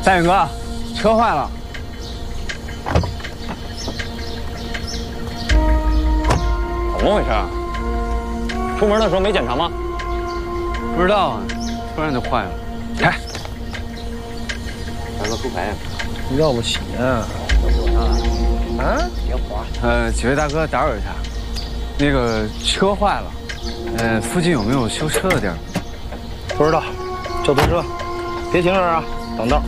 大勇哥，车坏了。 怎么回事啊？出门的时候没检查吗？ 不知道啊，突然就坏了。开。 大哥出牌。 要不起啊？啊？别滑。 几位大哥打扰一下，那个车坏了，附近有没有修车的地儿？ 不知道，叫拖车，别停这儿啊，挡道。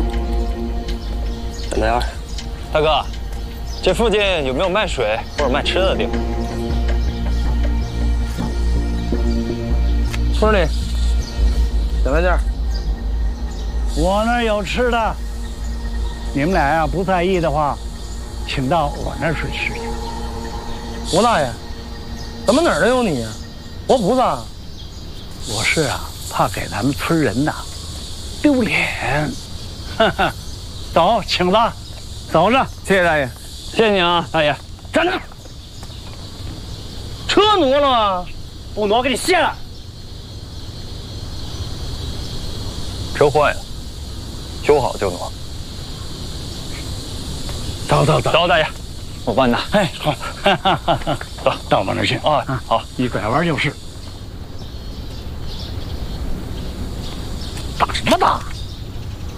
等待2，大哥，这附近有没有卖水或者卖吃的地方？ 村里小卖店。 我那儿有吃的，你们俩要不在意的话，请到我那儿去吃去。 吴大爷，怎么哪儿都有你呀？活菩萨。 我是啊，怕给咱们村人呐丢脸。哈哈，走，请吧，走着。 谢谢大爷， 谢谢你啊，大爷。 站那， 车挪了吗？ 不挪给你卸了。 车坏了，修好就挪。 走走走， 走，大爷，我帮你拿。 哎，好，走到我那儿去。 啊，好， 一拐弯就是。打什么打？